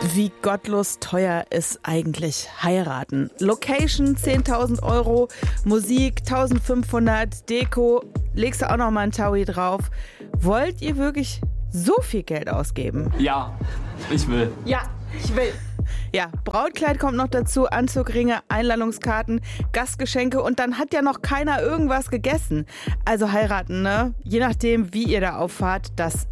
Wie gottlos teuer ist eigentlich heiraten? Location 10.000 €, Musik 1.500, Deko, legst du auch noch mal einen Taui drauf. Wollt ihr wirklich so viel Geld ausgeben? Ja, ich will. Ja, ich will. Ja, Brautkleid kommt noch dazu, Anzug, Ringe, Einladungskarten, Gastgeschenke und dann hat ja noch keiner irgendwas gegessen. Also heiraten, ne? Je nachdem, wie ihr da auffahrt, das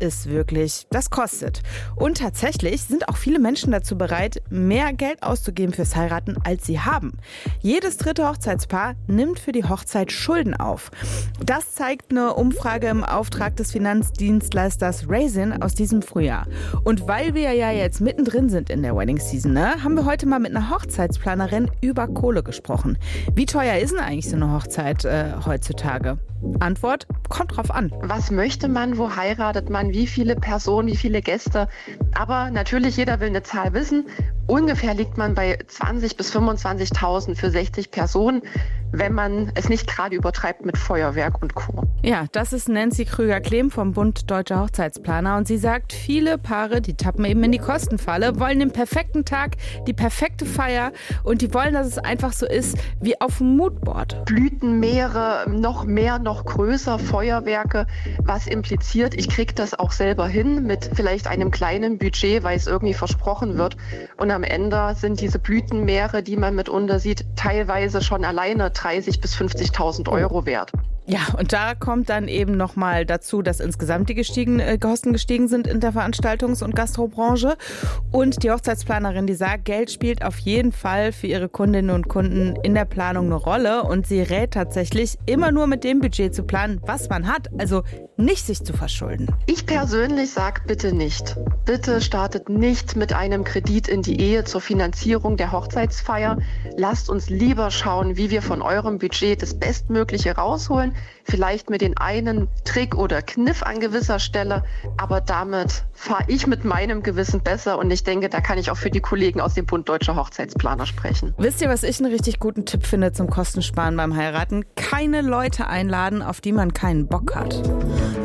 kostet. Und tatsächlich sind auch viele Menschen dazu bereit, mehr Geld auszugeben fürs Heiraten, als sie haben. Jedes dritte Hochzeitspaar nimmt für die Hochzeit Schulden auf. Das zeigt eine Umfrage im Auftrag des Finanzdienstleisters Raisin aus diesem Frühjahr. Und weil wir ja jetzt mittendrin sind in der Wedding Season, ne, haben wir heute mal mit einer Hochzeitsplanerin über Kohle gesprochen. Wie teuer ist denn eigentlich so eine Hochzeit heutzutage? Antwort: kommt drauf an. Was möchte man, wo heiratet man, wie viele Personen, wie viele Gäste? Aber natürlich, jeder will eine Zahl wissen. Ungefähr liegt man bei 20.000 bis 25.000 für 60 Personen, wenn man es nicht gerade übertreibt mit Feuerwerk und Co. Ja, das ist Nancy Krüger-Klehm vom Bund Deutscher Hochzeitsplaner und sie sagt, viele Paare, die tappen eben in die Kostenfalle, wollen den perfekten Tag, die perfekte Feier und die wollen, dass es einfach so ist wie auf dem Moodboard. Blütenmeere, noch mehr, noch größer, Feuerwerke, was impliziert, ich kriege das auch selber hin mit vielleicht einem kleinen Budget, weil es irgendwie versprochen wird. Und am Ende sind diese Blütenmeere, die man mitunter sieht, teilweise schon alleine 30.000 bis 50.000 € wert. Ja, und da kommt dann eben nochmal dazu, dass insgesamt die Kosten gestiegen sind in der Veranstaltungs- und Gastrobranche. Und die Hochzeitsplanerin, die sagt, Geld spielt auf jeden Fall für ihre Kundinnen und Kunden in der Planung eine Rolle. Und sie rät tatsächlich, immer nur mit dem Budget zu planen, was man hat. Also nicht sich zu verschulden. Ich persönlich sage bitte nicht. Bitte startet nicht mit einem Kredit in die Ehe zur Finanzierung der Hochzeitsfeier. Lasst uns lieber schauen, wie wir von eurem Budget das Bestmögliche rausholen. Vielleicht mit den einen Trick oder Kniff an gewisser Stelle, aber damit fahre ich mit meinem Gewissen besser und ich denke, da kann ich auch für die Kollegen aus dem Bund Deutscher Hochzeitsplaner sprechen. Wisst ihr, was ich einen richtig guten Tipp finde zum Kostensparen beim Heiraten? Keine Leute einladen, auf die man keinen Bock hat.